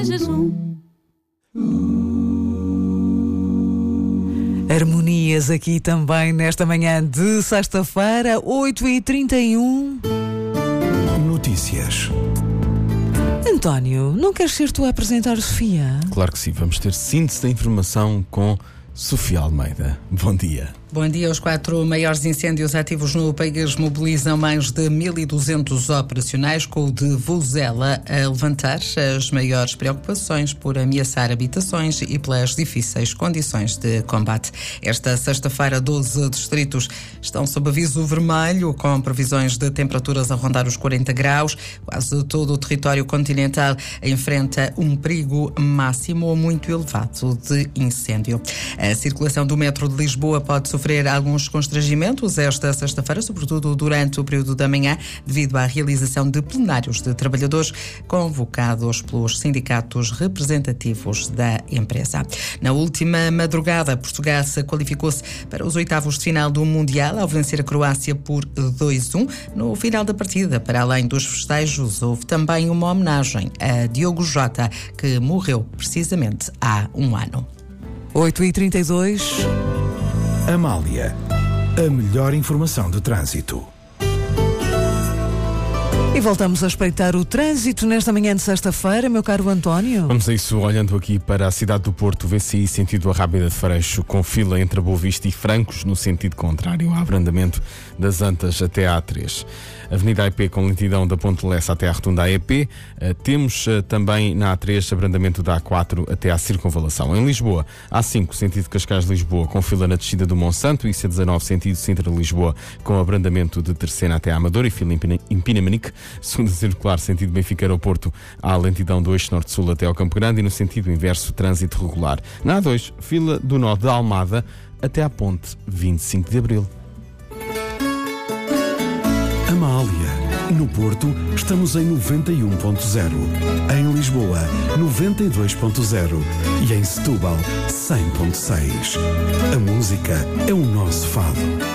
Jejum. Harmonias aqui também nesta manhã de sexta-feira, 8h31. Notícias. António, não queres ser tu a apresentar a Sofia? Claro que sim, vamos ter síntese da informação com Sofia Almeida. Bom dia. Bom dia. Os 4 maiores incêndios ativos no país mobilizam mais de 1.200 operacionais, com o de Vozela a levantar as maiores preocupações por ameaçar habitações e pelas difíceis condições de combate. Esta sexta-feira, 12 distritos estão sob aviso vermelho, com previsões de temperaturas a rondar os 40 graus. Quase todo o território continental enfrenta um perigo máximo muito elevado de incêndio. A circulação do metro de Lisboa pode sofrer alguns constrangimentos esta sexta-feira, sobretudo durante o período da manhã, devido à realização de plenários de trabalhadores convocados pelos sindicatos representativos da empresa. Na última madrugada, Portugal qualificou-se para os oitavos de final do Mundial ao vencer a Croácia por 2-1. No final da partida, para além dos festejos, houve também uma homenagem a Diogo Jota, que morreu precisamente há um ano. 8h32. Amália, a melhor informação de trânsito. E voltamos a espreitar o trânsito nesta manhã de sexta-feira, meu caro António. Vamos a isso, olhando aqui para a cidade do Porto, VCI sentido Arrábida de Freixo, com fila entre a Boa Vista e Francos, no sentido contrário ao abrandamento das Antas até a A3. Avenida AEP com lentidão da Ponte Lessa até à Rotunda AEP. Temos também na A3 abrandamento da A4 até à Circunvalação. Em Lisboa, A5 sentido Cascais-Lisboa, com fila na descida do Monsanto, e C19 sentido Sintra-Lisboa, com abrandamento de Terceira até à Amadora e fila em Pinamanique. Segunda circular, sentido Benfica-Aeroporto, há lentidão do eixo norte-sul até ao Campo Grande, e no sentido inverso, trânsito regular. Na A2, fila do nó de Almada até à ponte 25 de Abril. Amália, no Porto estamos em 91.0, em Lisboa 92.0 e em Setúbal 100.6. A música é o nosso fado.